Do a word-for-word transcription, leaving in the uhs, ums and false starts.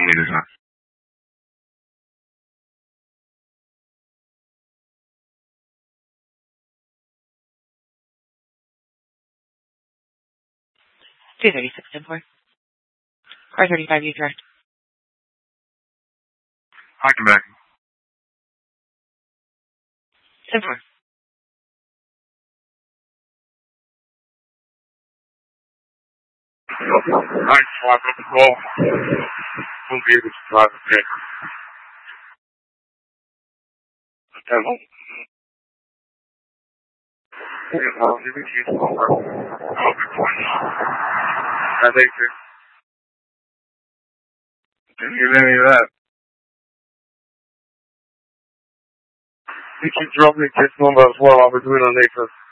meters on. two thirty-six, ten four. Car thirty-five, you direct. Hi, come back. ten four. I swap up the call. Won't be able to drive the paper. ten home. I'll give it to you tomorrow. I'll be fine. I think so. Didn't get any of that. You can drop me this number as well. I'll be doing on later.